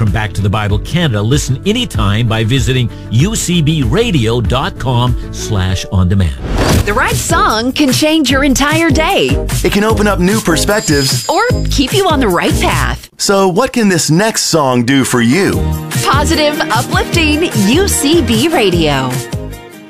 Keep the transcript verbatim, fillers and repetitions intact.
from Back to the Bible Canada, listen anytime by visiting u c b radio dot com slash on demand. The right song can change your entire day. It can open up new perspectives or keep you on the right path. So what can this next song do for you? Positive, uplifting U C B Radio.